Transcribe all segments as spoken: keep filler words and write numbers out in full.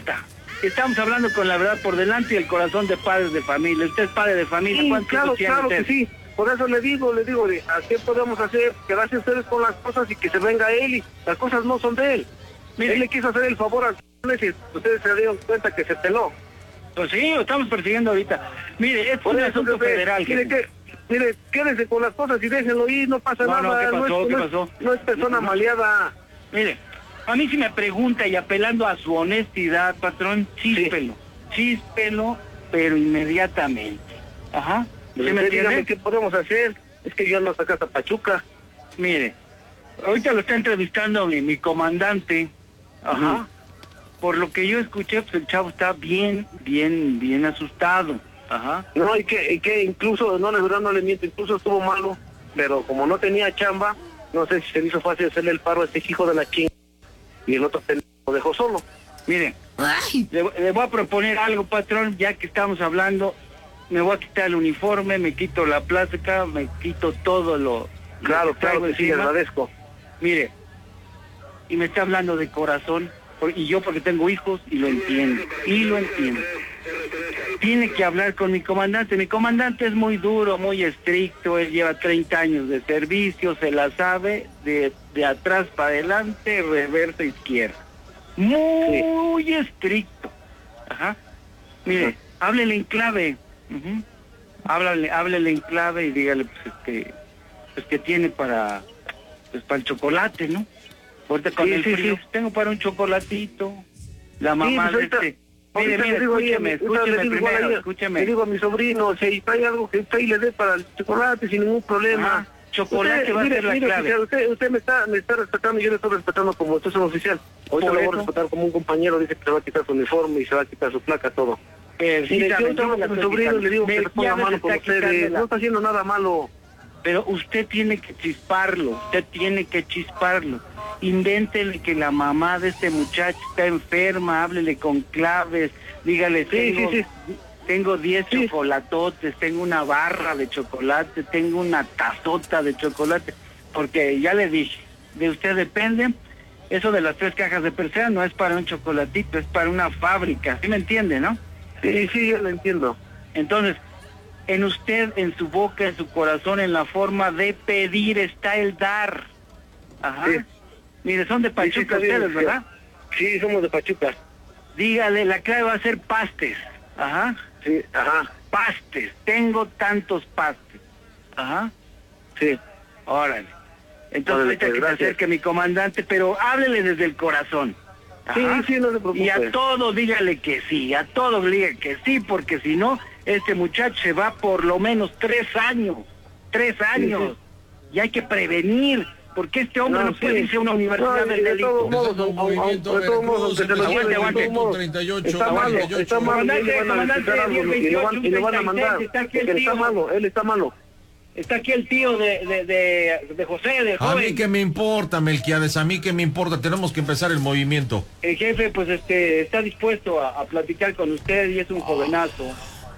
basta. Estamos hablando con la verdad por delante y el corazón de padres de familia. Usted es padre de familia. Sí, ¿Cuántos claro, hijos tiene claro usted? que sí. Por eso le digo, le digo, ¿a qué podemos hacer? Quedarse ustedes con las cosas y que se venga él, y las cosas no son de él. Mire, él le quiso hacer el favor a y ustedes se dieron cuenta que se peló. Pues sí, lo estamos persiguiendo ahorita. Mire, es Por un eso, asunto jefe, federal. Mire, que, mire, quédese con las cosas y déjenlo ir, no pasa No, nada. no, ¿qué pasó? es, ¿Qué no pasó? Es, no es persona No. maleada. Mire, a mí si me pregunta y apelando a su honestidad, patrón, chíspelo. Sí. Chíspelo, pero inmediatamente. Ajá. ¿Sí me Usted dígame entiende? qué podemos hacer. Es que yo no saco hasta Pachuca. Mire, ahorita lo está entrevistando mi, mi comandante. Ajá. Ujú. Por lo que yo escuché, pues el chavo está bien, bien, bien asustado. Ajá. No, y que, y que incluso, no, la verdad no le miento, incluso estuvo malo, pero como no tenía chamba, no sé si se le hizo fácil hacerle el paro a este hijo de la ching, y el otro lo dejó solo. Mire, le, le voy a proponer algo, patrón, ya que estamos hablando. Me voy a quitar el uniforme, me quito la plática, me quito todo lo... Claro, lo que claro traigo que sí, le encima. agradezco. Mire, y me está hablando de corazón, por- y yo porque tengo hijos y lo entiendo, y lo entiendo. Tiene que hablar con mi comandante. Mi comandante es muy duro, muy estricto, él lleva treinta años de servicio, se la sabe de, de atrás para adelante, reversa izquierda. Muy sí. estricto. Ajá. Mire, uh-huh. háblele en clave. Uh-huh. Háblale, háblele en clave y dígale pues que, pues que tiene para, pues para el chocolate, ¿no? Ahorita con sí, el sí, frío, sí. tengo para un chocolatito. La mamá sí, pues de este... Mire, mire, escúcheme, escúcheme primero, escúcheme. Le digo a mi sobrino, si hay algo que usted le dé para el chocolate sin ningún problema. Ajá. Chocolate usted, va a mire, ser la mire, clave. Oficial, usted, usted me está me está respetando y yo le estoy respetando como usted es un oficial. Ahorita lo voy a respetar como un compañero, dice que se va a quitar su uniforme y se va a quitar su placa, todo. Eh, mire, yo estaba con mi sobrino y le digo que le ponga mano con ustedes. No está haciendo nada malo. Pero usted tiene que chisparlo, usted tiene que chisparlo. Invéntele que la mamá de este muchacho está enferma, háblele con claves, dígale, sí, tengo, sí, sí. tengo diez sí. chocolatotes, tengo una barra de chocolate, tengo una tazota de chocolate, porque ya le dije, de usted depende, eso de las tres cajas de Persea no es para un chocolatito, es para una fábrica, ¿sí me entiende, no? Sí, sí, yo lo entiendo. Entonces, en usted, en su boca, en su corazón, en la forma de pedir está el dar. Ajá. Sí. Mire, son de Pachuca sí, sí, ustedes, ¿verdad? Sí, somos de Pachuca. Dígale, la clave va a ser pastes. Ajá. Sí, ajá. Pastes. Tengo tantos pastes. Ajá. Sí. Órale. Entonces ahorita que se acerque mi comandante, pero háblele desde el corazón. Ajá. Sí, sí, no se preocupe. Y a todos dígale que sí, a todos dígale que sí, porque si no, este muchacho se va por lo menos tres años. Tres años. Sí, sí. Y hay que prevenir. Porque este hombre no, no puede irse a una universidad del delito. De todos modos, de todos modos, está malo, está malo, y le van a mandar, porque él está malo, él está malo. Está aquí el tío de, de, de, de José, de joven. A mí que me importa, Melquiades, a mí que me importa, tenemos que empezar el movimiento. El jefe, pues, este, está dispuesto a, a platicar con usted y es un jovenazo.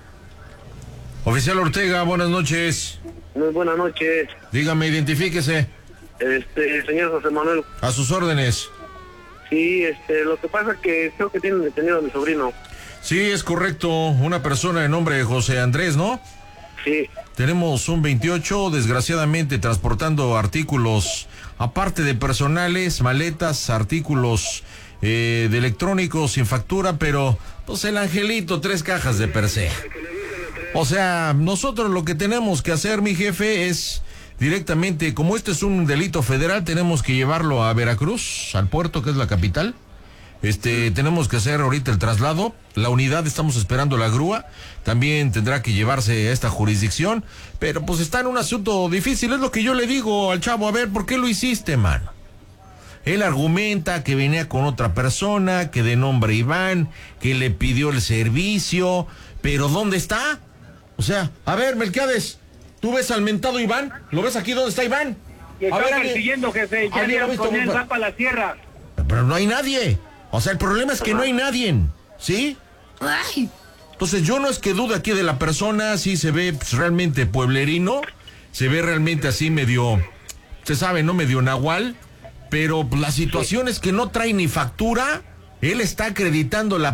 Oficial Ortega, buenas noches. Muy buenas noches. Dígame, identifíquese. Este, señor José Manuel. A sus órdenes. Sí, este, lo que pasa es que creo que tienen detenido a mi sobrino. Sí, es correcto, una persona de nombre de José Andrés, ¿no? Sí. Tenemos un veintiocho, desgraciadamente transportando artículos, aparte de personales, maletas, artículos eh, de electrónicos sin factura, pero pues el angelito, tres cajas de Persea. O sea, nosotros lo que tenemos que hacer, mi jefe, es directamente, como este es un delito federal, tenemos que llevarlo a Veracruz, al puerto, que es la capital. Este, tenemos que hacer ahorita el traslado. La unidad, estamos esperando la grúa. También tendrá que llevarse a esta jurisdicción. Pero pues está en un asunto difícil. Es lo que yo le digo al chavo. A ver, ¿por qué lo hiciste, mano? Él argumenta que venía con otra persona, que de nombre Iván, que le pidió el servicio. Pero ¿dónde está? O sea, a ver, Melquiades, ¿tú ves al mentado Iván? ¿Lo ves aquí? ¿Dónde está Iván? Y está persiguiendo, jefe. Ya vieron con él, va para la sierra. Pero no hay nadie. O sea, el problema es que no hay nadie, ¿sí? Ay. Entonces yo no es que dude aquí de la persona, sí se ve pues, realmente pueblerino, se ve realmente así medio, se sabe, ¿no? Medio nahual, pero pues, la situación es que no trae ni factura, él está acreditando la